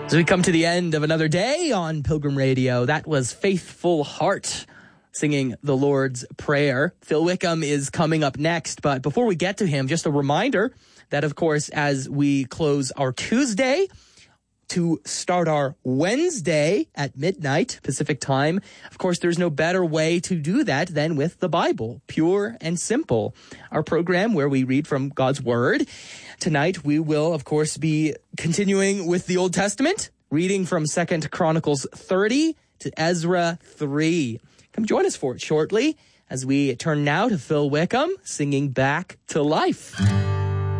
As we come to the end of another day on Pilgrim Radio, that was Faithful Heart singing the Lord's Prayer. Phil Wickham is coming up next, but before we get to him, just a reminder that, of course, as we close our Tuesday to start our Wednesday at midnight Pacific time, of course, there's no better way to do that than with the Bible, pure and simple. Our program where we read from God's Word. Tonight, we will, of course, be continuing with the Old Testament, reading from 2 Chronicles 30 to Ezra 3. Come join us for it shortly as we turn now to Phil Wickham singing Back to Life.